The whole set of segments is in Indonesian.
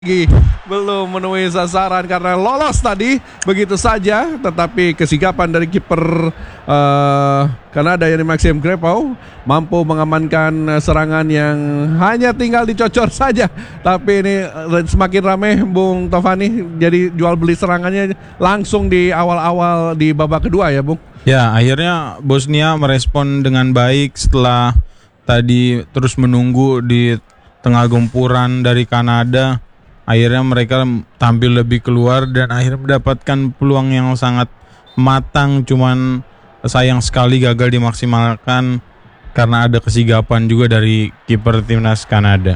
belum menemui sasaran karena lolos tadi begitu saja, tetapi kesigapan dari kiper Kanada yakni Maxim Crepeau mampu mengamankan serangan yang hanya tinggal dicocor saja. Tapi ini semakin ramai Bung Tovani, jadi jual beli serangannya langsung di awal-awal di babak kedua ya Bung. Ya, akhirnya Bosnia merespon dengan baik setelah tadi terus menunggu di tengah gempuran dari Kanada. Akhirnya mereka tampil lebih keluar dan akhirnya mendapatkan peluang yang sangat matang, cuman sayang sekali gagal dimaksimalkan karena ada kesigapan juga dari kiper timnas Kanada.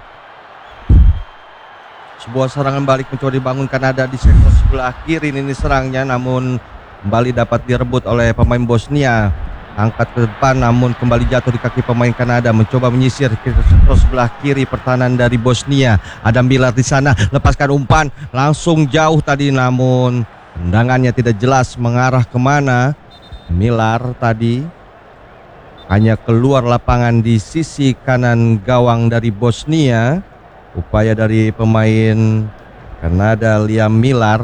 Sebuah serangan balik mencoba dibangun Kanada di sektor sebelah kiri, ini serangnya namun kembali dapat direbut oleh pemain Bosnia. Angkat ke depan namun kembali jatuh di kaki pemain Kanada, mencoba menyisir ke sebelah kiri pertahanan dari Bosnia. Ada Miller di sana, lepaskan umpan langsung jauh tadi namun tendangannya tidak jelas mengarah kemana. Miller tadi hanya keluar lapangan di sisi kanan gawang dari Bosnia. Upaya dari pemain Kanada Liam Miller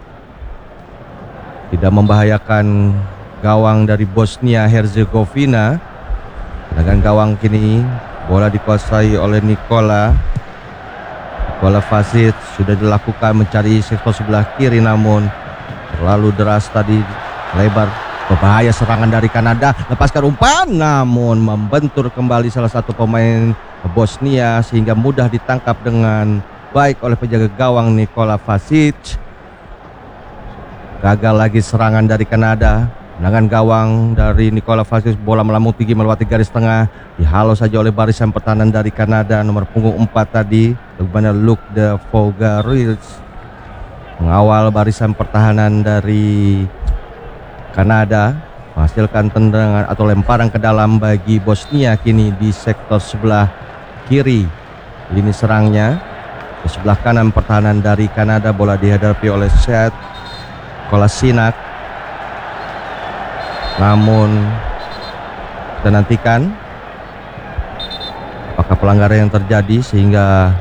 tidak membahayakan gawang dari Bosnia Herzegovina. Dengan gawang kini bola dikuasai oleh Nikola Vasic. Sudah dilakukan mencari sektor sebelah kiri namun terlalu deras tadi, lebar. Berbahaya serangan dari Kanada, lepaskan umpan namun membentur kembali salah satu pemain Bosnia sehingga mudah ditangkap dengan baik oleh penjaga gawang Nikola Vasic. Gagal lagi serangan dari Kanada. Dengan gawang dari Nikola Vasic, bola melambung tinggi melewati garis tengah, dihalau saja oleh barisan pertahanan dari Kanada nomor punggung 4 tadi, bagaimana Luc de Fougaris mengawal barisan pertahanan dari Kanada, menghasilkan tendangan atau lemparan ke dalam bagi Bosnia kini di sektor sebelah kiri lini serangnya. Di sebelah kanan pertahanan dari Kanada, bola dihadapi oleh Sead Kolasinac. Namun kita nantikan apakah pelanggaran yang terjadi sehingga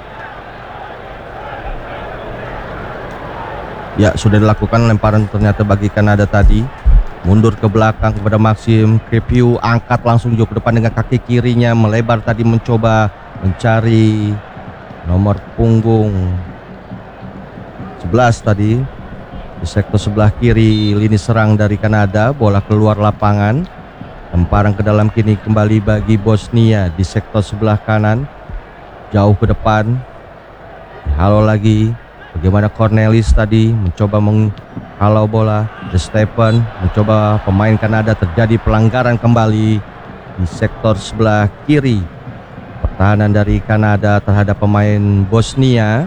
ya sudah dilakukan lemparan ternyata bagi Kanada tadi. Mundur ke belakang kepada Maxim Crepeau, angkat langsung jauh ke depan dengan kaki kirinya, melebar tadi mencoba mencari nomor punggung 11 tadi. Di sektor sebelah kiri lini serang dari Kanada, bola keluar lapangan, lemparan ke dalam kini kembali bagi Bosnia di sektor sebelah kanan, jauh ke depan, dihalau lagi. Bagaimana Cornelis tadi mencoba menghalau bola. De Stefan mencoba, pemain Kanada terjadi pelanggaran kembali di sektor sebelah kiri pertahanan dari Kanada terhadap pemain Bosnia.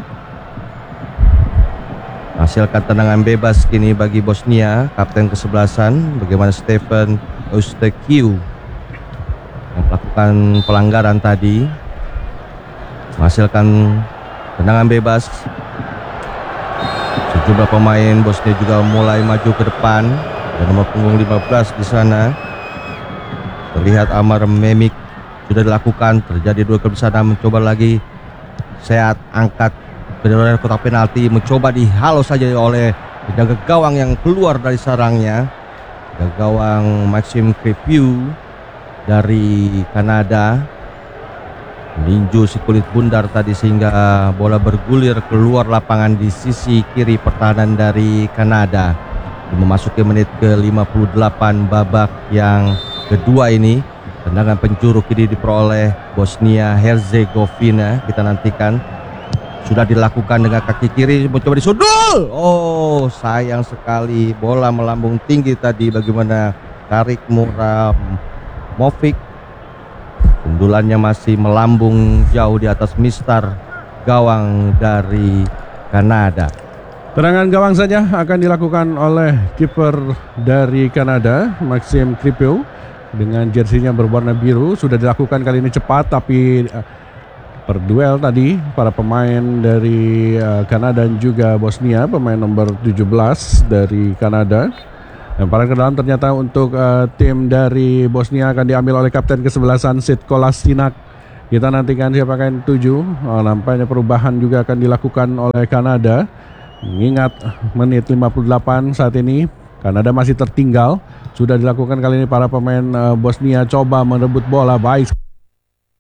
Hasilkan tendangan bebas kini bagi Bosnia, kapten kesebelasan. Bagaimana Stefan Eustachiou yang melakukan pelanggaran tadi, menghasilkan tendangan bebas. Sejumlah pemain Bosnia juga mulai maju ke depan. Dan nomor punggung 15 di sana terlihat Amar Memik sudah dilakukan. Terjadi dua kali sana, mencoba lagi Sead angkat benar-benar kotak penalti, mencoba dihalau saja oleh penjaga gawang yang keluar dari sarangnya. Penjaga gawang Maxim Crepeau dari Kanada meninju si kulit bundar tadi sehingga bola bergulir keluar lapangan di sisi kiri pertahanan dari Kanada. Memasuki menit ke-58 babak yang kedua ini, tendangan penjuru kini diperoleh Bosnia Herzegovina. Kita nantikan. Sudah dilakukan dengan kaki kiri, mencoba disundul. Oh, sayang sekali, bola melambung tinggi tadi. Bagaimana Tarik Muramovic, sundulannya masih melambung jauh di atas mistar gawang dari Kanada. Tendangan gawang saja akan dilakukan oleh kiper dari Kanada, Maxim Crepeau, dengan jersinya berwarna biru. Sudah dilakukan kali ini cepat, tapi berduel tadi para pemain dari Kanada dan juga Bosnia, pemain nomor 17 dari Kanada. Lemparan ke dalam ternyata untuk tim dari Bosnia akan diambil oleh kapten kesebelasan Sead Kolasinac Kita nantikan siapa yang 7. Nampaknya perubahan juga akan dilakukan oleh Kanada. Ingat menit 58 saat ini Kanada masih tertinggal. Sudah dilakukan kali ini para pemain Bosnia coba merebut bola. Baik